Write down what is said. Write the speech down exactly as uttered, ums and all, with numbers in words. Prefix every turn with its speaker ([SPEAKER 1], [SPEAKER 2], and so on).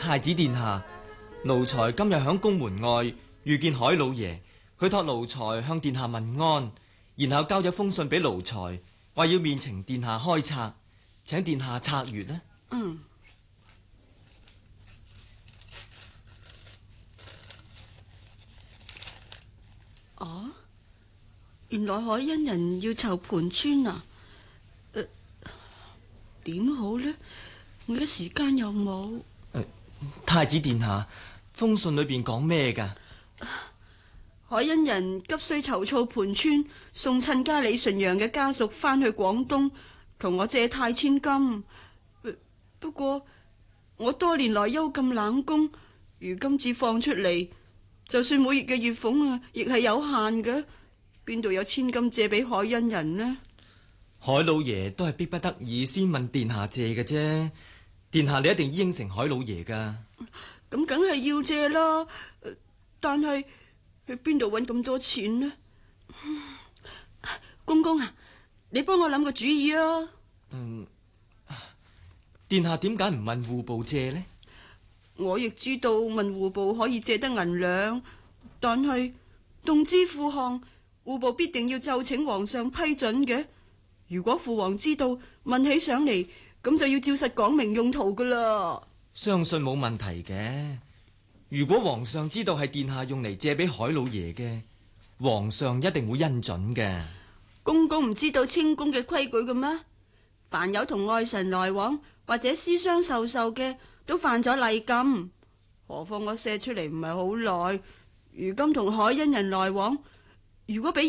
[SPEAKER 1] 太子殿下，奴才今日響宮門外遇見海老爺，佢託奴才向殿下問安，然後交咗封信俾奴才，話要面呈殿下開冊，請殿下冊閱呢。
[SPEAKER 2] 嗯。哦，原來海恩人要籌盤村啊？誒、呃，點好呢？我嘅時間又冇。
[SPEAKER 1] 呃、太子殿下，封信裏邊講咩㗎？
[SPEAKER 2] 海恩人急需籌措盤村，送親家李純陽嘅家屬翻去廣東，同我借太千金。不過我多年來幽禁冷宮，如今至放出嚟，就算每月嘅月俸啊，亦係有限嘅，邊度有千金借俾海恩人呢？
[SPEAKER 1] 海老爺都係逼不得已先問殿下借嘅啫，殿下你一定應承海老爺噶。
[SPEAKER 2] 咁梗係要借啦，但係去邊度搵咁多錢呢？公公啊，你幫我諗個主意啊！
[SPEAKER 1] 嗯，殿下點解唔問戶部借呢？
[SPEAKER 2] 我亦知道問戶部可以借得銀兩，但係動支付項，戶部必定要奏請皇上批准嘅。如果父皇知道問起上嚟，咁就要照實講明用途噶啦。
[SPEAKER 1] 相信冇問題嘅。如果皇上知道係殿下用嚟借俾海老爺嘅，皇上一定會恩准嘅。
[SPEAKER 2] 公公唔知道清宮嘅規矩嘅咩？凡有同愛臣來往或者私相授受嘅，都犯咗禮禁。何況我寫出嚟唔係好耐，如今同海恩人來往，如果俾